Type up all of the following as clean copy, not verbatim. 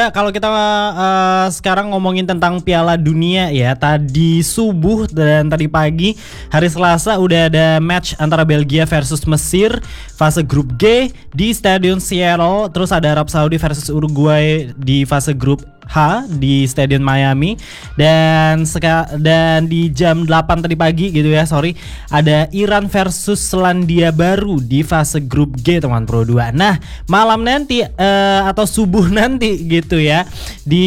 Kalau kita sekarang ngomongin tentang Piala Dunia ya, tadi subuh dan tadi pagi hari Selasa udah ada match antara Belgia versus Mesir fase grup G di Stadion Seattle. Terus ada Arab Saudi versus Uruguay di fase grup H di Stadion Miami. Dan di jam 8 tadi pagi gitu ya, ada Iran versus Selandia Baru di fase grup G teman Pro 2. Nah, malam nanti atau subuh nanti gitu ya, di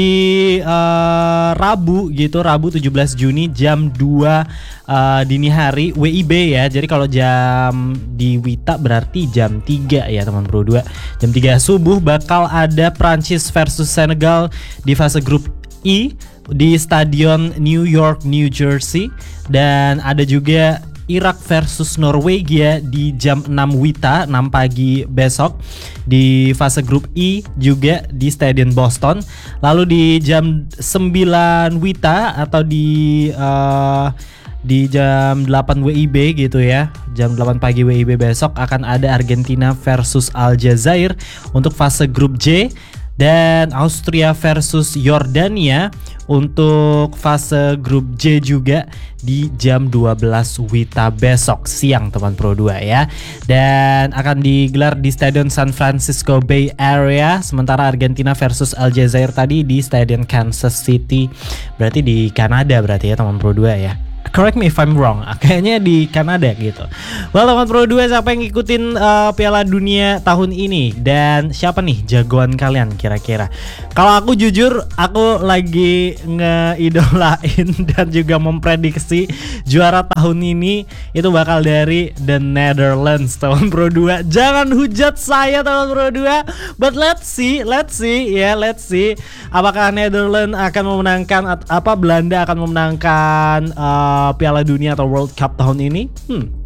Rabu 17 Juni jam 2 dini hari WIB ya. Jadi kalau jam di Wita berarti jam 3 ya teman Pro 2. Jam 3 subuh bakal ada Prancis versus Senegal di fase grup I di Stadion New York, New Jersey. Dan ada juga Irak versus Norwegia di jam 6 Wita, 6 pagi besok di fase grup I juga di Stadion Boston. Lalu di jam 9 Wita atau di jam 8 WIB gitu ya, jam 8 pagi WIB besok akan ada Argentina versus Aljazair untuk fase grup J. Dan Austria versus Yordania untuk fase grup J juga di jam 12 Wita besok siang teman Pro 2 ya. Dan akan digelar di Stadion San Francisco Bay Area. Sementara Argentina versus Aljazair tadi di Stadion Kansas City, berarti di Kanada berarti ya teman Pro 2 ya. Correct me if I'm wrong, kayaknya di Kanada gitu. Well teman Pro 2, siapa yang ngikutin Piala Dunia tahun ini? Dan siapa nih jagoan kalian kira-kira? Kalau aku jujur, aku lagi ngeidolain dan juga memprediksi juara tahun ini itu bakal dari The Netherlands teman Pro 2. Jangan hujat saya teman Pro 2, but let's see. Apakah Netherlands akan memenangkan, Belanda akan memenangkan Piala Dunia atau World Cup tahun ini?